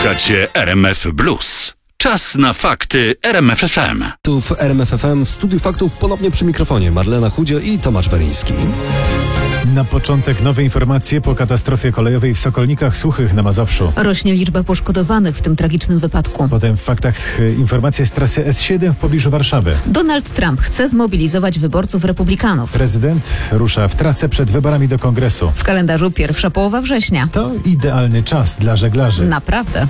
Słuchacie RMF Blues. Czas na fakty RMF FM. Tu w RMF FM w Studiu Faktów ponownie przy mikrofonie Marlena Chudzio i Tomasz Weryński. Na początek nowe informacje po katastrofie kolejowej w Sokolnikach Suchych na Mazowszu. Rośnie liczba poszkodowanych w tym tragicznym wypadku. Potem w faktach informacje z trasy S7 w pobliżu Warszawy. Donald Trump chce zmobilizować wyborców republikanów. Prezydent rusza w trasę przed wyborami do Kongresu. W kalendarzu pierwsza połowa września. To idealny czas dla żeglarzy. Naprawdę.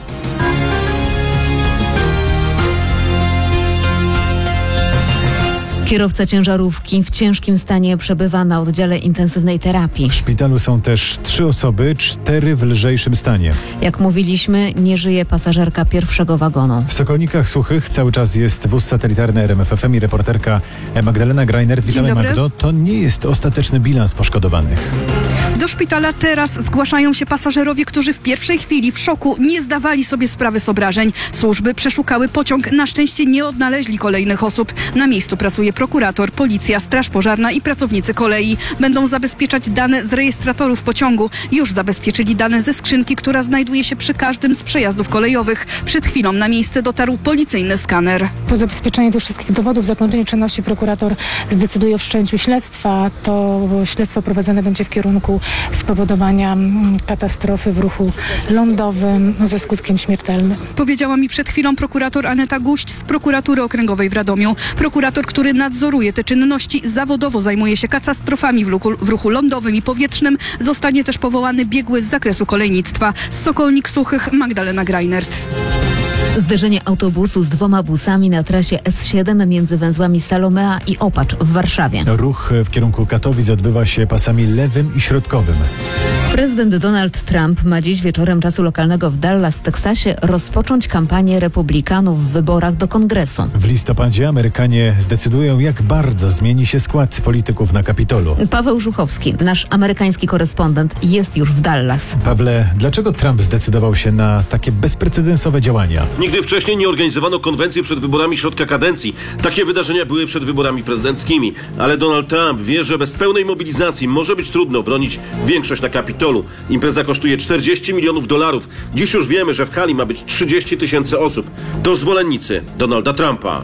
Kierowca ciężarówki w ciężkim stanie przebywa na oddziale intensywnej terapii. W szpitalu są też 3 osoby, 4 w lżejszym stanie. Jak mówiliśmy, nie żyje pasażerka pierwszego wagonu. W Sokolnikach Suchych cały czas jest wóz satelitarny RMF FM i reporterka Magdalena Greinert. Witamy, Magdo. To nie jest ostateczny bilans poszkodowanych. Do szpitala teraz zgłaszają się pasażerowie, którzy w pierwszej chwili w szoku nie zdawali sobie sprawy z obrażeń. Służby przeszukały pociąg. Na szczęście nie odnaleźli kolejnych osób. Na miejscu pracuje prokurator, policja, straż pożarna i pracownicy kolei. Będą zabezpieczać dane z rejestratorów pociągu. Już zabezpieczyli dane ze skrzynki, która znajduje się przy każdym z przejazdów kolejowych. Przed chwilą na miejsce dotarł policyjny skaner. Po zabezpieczeniu tych wszystkich dowodów, zakończeniu czynności prokurator zdecyduje o wszczęciu śledztwa. To śledztwo prowadzone będzie w kierunku spowodowania katastrofy w ruchu lądowym ze skutkiem śmiertelnym. Powiedziała mi przed chwilą prokurator Aneta Guść z prokuratury okręgowej w Radomiu. Prokurator, który nadzoruje te czynności, zawodowo zajmuje się katastrofami w ruchu lądowym i powietrznym. Zostanie też powołany biegły z zakresu kolejnictwa. Z Sokolnik Suchych Magdalena Greinert. Zderzenie autobusu z 2 busami na trasie S7 między węzłami Salomea i Opacz w Warszawie. Ruch w kierunku Katowic odbywa się pasami lewym i środkowym. Prezydent Donald Trump ma dziś wieczorem czasu lokalnego w Dallas, Teksasie rozpocząć kampanię republikanów w wyborach do Kongresu. W listopadzie Amerykanie zdecydują, jak bardzo zmieni się skład polityków na Kapitolu. Paweł Żuchowski, nasz amerykański korespondent, jest już w Dallas. Pawle, dlaczego Trump zdecydował się na takie bezprecedensowe działania? Nigdy wcześniej nie organizowano konwencji przed wyborami środka kadencji. Takie wydarzenia były przed wyborami prezydenckimi. Ale Donald Trump wie, że bez pełnej mobilizacji może być trudno bronić większość na Kapitolu. Impreza kosztuje $40 milionów. Dziś już wiemy, że w hali ma być 30 000 osób. To zwolennicy Donalda Trumpa.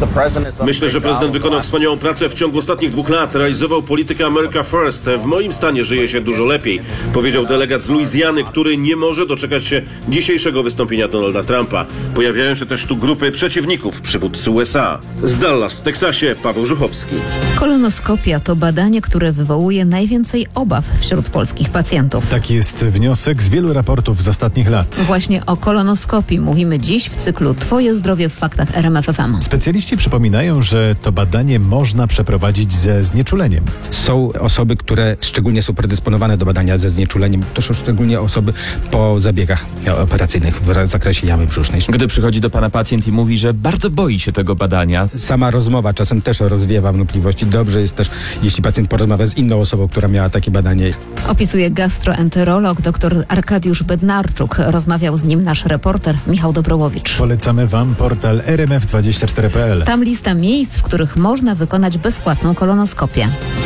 Myślę, że prezydent wykonał wspaniałą pracę w ciągu ostatnich 2 lat. Realizował politykę America First. W moim stanie żyje się dużo lepiej, powiedział delegat z Luizjany, który nie może doczekać się dzisiejszego wystąpienia Donalda Trumpa. Pojawiają się też tu grupy przeciwników przywódcy USA. Z Dallas w Teksasie Paweł Żuchowski. Kolonoskopia to badanie, które wywołuje najwięcej obaw wśród polskich pacjentów. Taki jest wniosek z wielu raportów z ostatnich lat. Właśnie o kolonoskopii mówimy dziś w cyklu Twoje zdrowie w faktach RMF FM. Specjaliści przypominają, że to badanie można przeprowadzić ze znieczuleniem. Są osoby, które szczególnie są predysponowane do badania ze znieczuleniem. To są szczególnie osoby po zabiegach operacyjnych w zakresie jamy brzusznej. Gdy przychodzi do pana pacjent i mówi, że bardzo boi się tego badania. Sama rozmowa czasem też rozwiewa wątpliwości. Dobrze jest też, jeśli pacjent porozmawia z inną osobą, która miała takie badanie. Opisuje gastroenterolog dr Arkadiusz Bednarczuk. Rozmawiał z nim nasz reporter Michał Dobrołowicz. Polecamy Wam portal rmf24.pl. Tam lista miejsc, w których można wykonać bezpłatną kolonoskopię.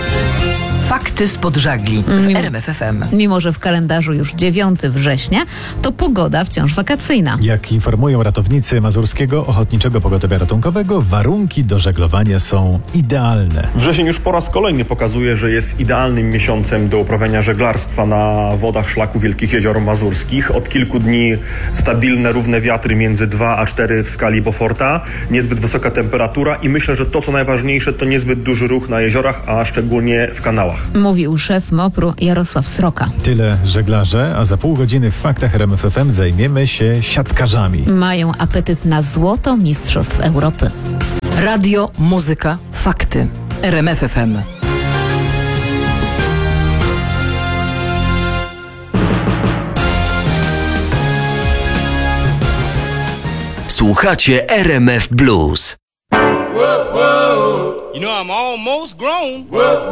Fakty spod żagli w RMF FM. Mimo że w kalendarzu już 9 września, to pogoda wciąż wakacyjna. Jak informują ratownicy Mazurskiego Ochotniczego Pogotowia Ratunkowego, warunki do żeglowania są idealne. Wrzesień już po raz kolejny pokazuje, że jest idealnym miesiącem do uprawiania żeglarstwa na wodach szlaku Wielkich Jezior Mazurskich. Od kilku dni stabilne, równe wiatry między 2 a 4 w skali Beauforta, niezbyt wysoka temperatura i myślę, że to co najważniejsze to niezbyt duży ruch na jeziorach, a szczególnie w kanałach. Mówił szef MOPR-u Jarosław Sroka. Tyle żeglarze, a za pół godziny w faktach RMF FM zajmiemy się siatkarzami. Mają apetyt na złoto mistrzostw Europy. Radio, muzyka, fakty. RMF FM. Słuchacie RMF Blues. You know I'm almost grown.